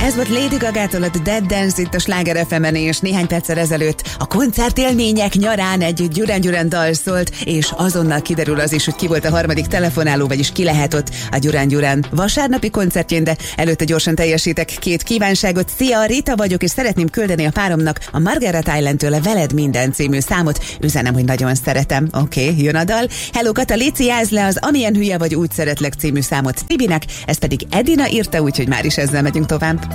Ez volt Lady Gagától a Dead Dance itt a Sláger FM-en, és néhány perccel ezelőtt a koncertélmények nyarán egy Duran Duran dal szólt, és azonnal kiderül az is, hogy ki volt a harmadik telefonáló, vagyis ki lehet ott a Duran Duran vasárnapi koncertjén, de előtte gyorsan teljesítek 2 kívánságot. Szia, Rita vagyok, és szeretném küldeni a páromnak a Margaret Island-től a Veled minden című számot. Üzenem, hogy nagyon szeretem. Oké, jön a dal. Hello Kata, léci, jázd le az Amilyen hülye vagy úgy szeretlek című számot Tibinek, ezt pedig Edina írta, úgyhogy már is ezzel megyünk tovább.